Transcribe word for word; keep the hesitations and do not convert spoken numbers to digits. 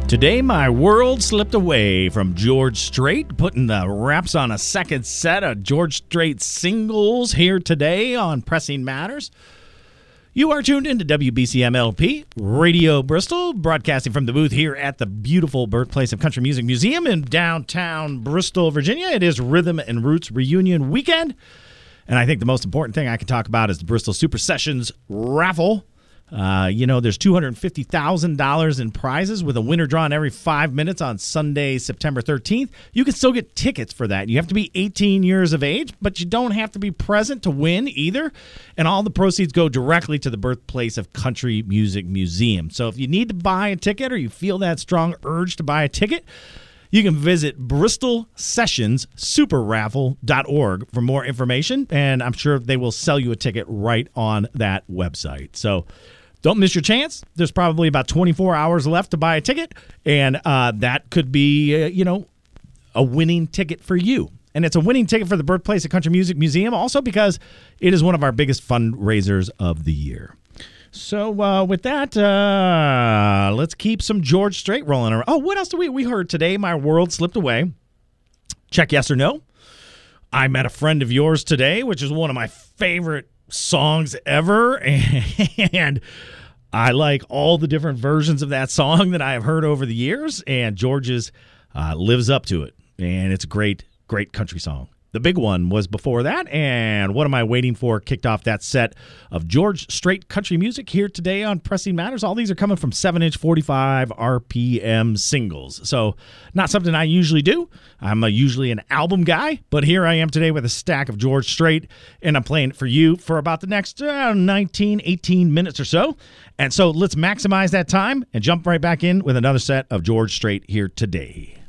Today, my world slipped away from George Strait, putting the wraps on a second set of George Strait singles here today on Pressing Matters. You are tuned into W B C M L P Radio Bristol, broadcasting from the booth here at the beautiful birthplace of country music museum in downtown Bristol, Virginia. It is Rhythm and Roots Reunion Weekend, and I think the most important thing I can talk about is the Bristol Super Sessions raffle. Uh, you know, there's two hundred fifty thousand dollars in prizes with a winner drawn every five minutes on Sunday, September thirteenth. You can still get tickets for that. You have to be eighteen years of age, but you don't have to be present to win either. And all the proceeds go directly to the birthplace of country music museum. So if you need to buy a ticket or you feel that strong urge to buy a ticket, you can visit bristol sessions super raffle dot org for more information, and I'm sure they will sell you a ticket right on that website. So don't miss your chance. There's probably about twenty-four hours left to buy a ticket, and uh, that could be, uh, you know, a winning ticket for you. And it's a winning ticket for the Birthplace of Country Music Museum also because it is one of our biggest fundraisers of the year. So uh, with that, uh, let's keep some George Strait rolling around. Oh, what else did we we heard today? My world slipped away. Check yes or no. I met a friend of yours today, which is one of my favorite songs ever, and I like all the different versions of that song that I have heard over the years, and George's uh, lives up to it, and it's a great, great country song. The big one was before that, and What Am I Waiting For kicked off that set of George Strait country music here today on Pressing Matters. All these are coming from seven inch forty-five R P M singles, so not something I usually do. I'm a, usually an album guy, but here I am today with a stack of George Strait, and I'm playing it for you for about the next uh, nineteen, eighteen minutes or so. And so let's maximize that time and jump right back in with another set of George Strait here today.